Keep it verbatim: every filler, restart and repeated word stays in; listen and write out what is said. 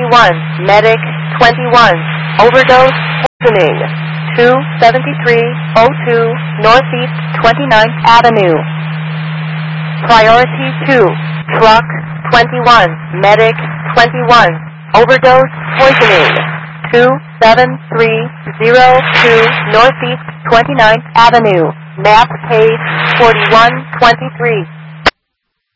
twenty-one, Medic twenty-one, overdose, poisoning, two seventy-three oh two Northeast twenty-ninth Avenue. Priority two, Truck twenty-one, Medic twenty-one, overdose, poisoning, two seven three oh two Northeast twenty-ninth Avenue. Map page forty-one twenty-three.